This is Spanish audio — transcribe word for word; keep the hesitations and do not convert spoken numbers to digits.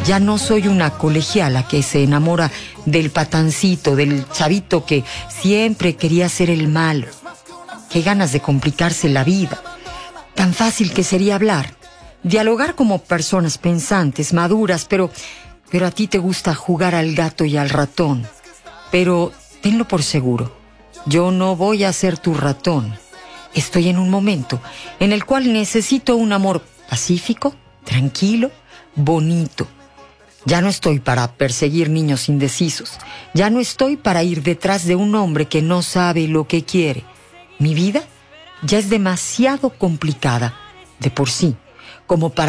Ya no soy una colegiala que se enamora del patancito, del chavito que siempre quería ser el malo. Qué ganas de complicarse la vida. Tan fácil que sería hablar, dialogar como personas pensantes, maduras, pero, pero a ti te gusta jugar al gato y al ratón. Pero tenlo por seguro, yo no voy a ser tu ratón. Estoy en un momento en el cual necesito un amor pacífico, tranquilo, bonito. Ya no estoy para perseguir niños indecisos. Ya no estoy para ir detrás de un hombre que no sabe lo que quiere. Mi vida ya es demasiado complicada de por sí, como para